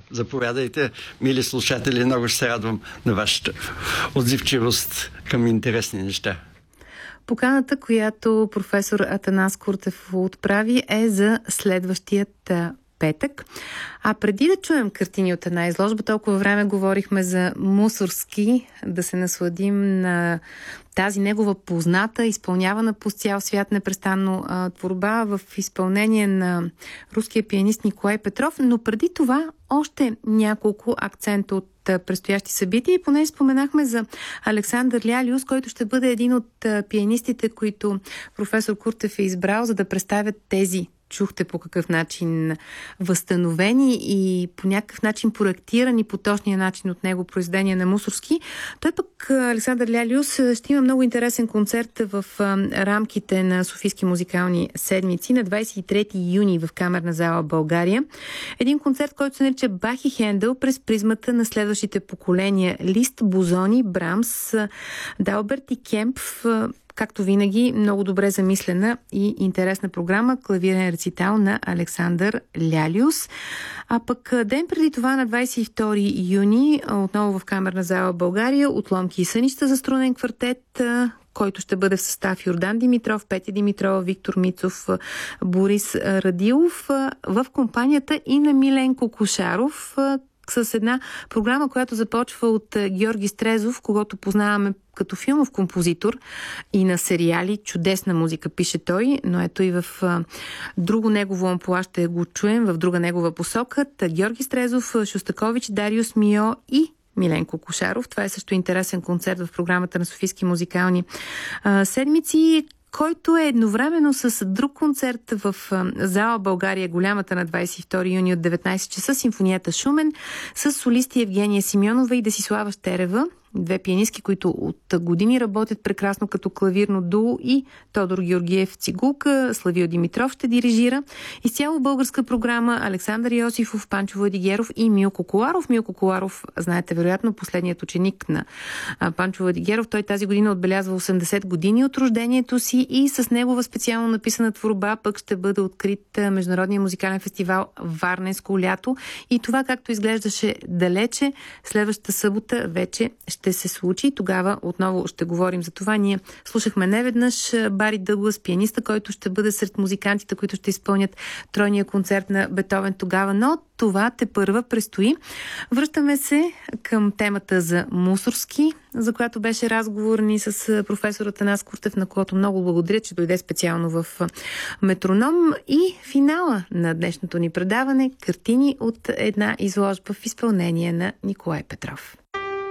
Заповядайте, мили слушатели, много ще се радвам на вашата отзивчивост към интересни неща. Поканата, която професор Атанас Куртев отправи, е за следващият петък. А преди да чуем картини от една изложба, толкова време говорихме за Мусорски, да се насладим на тази негова позната, изпълнявана по цял свят непрестанно творба в изпълнение на руския пианист Николай Петров, но преди това още няколко акцента от предстоящи събития. И понеже споменахме за Александър Лялиус, който ще бъде един от пианистите, които професор Куртев е избрал, за да представят тези, чухте по какъв начин възстановени и по някакъв начин проектирани по точния начин от него произведения на Мусорски. Той пък, Александър Лялиус, ще има много интересен концерт в рамките на Софийски музикални седмици на 23 юни в Камерна зала България. Един концерт, който се нарича Бах и Хендел през призмата на следващите поколения. Лист, Бозони, Брамс, Далберт и Кемпф. Както винаги, много добре замислена и интересна програма, клавирен рецитал на Александър Лялиус. А пък ден преди това, на 22 юни, отново в Камерна зала България, Отломки и сънища за струнен квартет, който ще бъде в състав Йордан Димитров, Петя Димитрова, Виктор Мицов, Борис Радилов, в компанията и на Миленко Кошаров, с една програма, която започва от Георги Стрезов, когото познаваме като филмов композитор и на сериали. Чудесна музика пише той, но ето и в друго негово амплоа ще го чуем, в друга негова посока. Георги Стрезов, Шостакович, Дариус Мио и Миленко Кошаров. Това е също интересен концерт в програмата на Софийски музикални седмици, който е едновременно с друг концерт в зала България, голямата, на 22 юни от 19 часа, симфонията Шумен, с солисти Евгения Симеонова и Десислава Щерева. Две пианистки, които от години работят прекрасно като клавирно дуо, и Тодор Георгиев цигулка, Славил Димитров ще дирижира. Изцяло българска програма: Александър Йосифов, Панчо Владигеров и Милко Коларов. Милко Коларов, знаете вероятно, последният ученик на Панчо Владигеров. Той тази година отбелязва 80 години от рождението си и с негова специално написана творба пък ще бъде открит Международния музикален фестивал Варненско лято. И това, както изглеждаше далече, следващата събота вече ще се случи. Тогава отново ще говорим за това. Ние слушахме неведнъж Бари Дъглас, пианиста, който ще бъде сред музикантите, които ще изпълнят тройния концерт на Бетовен тогава, но това тепърва предстои. Връщаме се към темата за Мусорски, за която беше разговор ни с професор Атанас Куртев, на когото много благодаря, че дойде специално в Метроном, и финала на днешното ни предаване — картини от една изложба в изпълнение на Николай Петров.